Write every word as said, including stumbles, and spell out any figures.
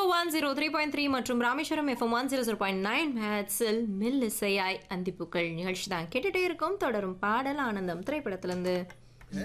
One zero three point three மற்றும் Rameswaram FM one zero zero point nine மேட்ஸில் mill இசையாய் அந்திப்புக்கள் நிகழ்ச்சி தான் கேட்டுட்டே இருக்கும். தொடரும் பாடல் ஆனந்தம் திரைப்படத்திலிருந்து.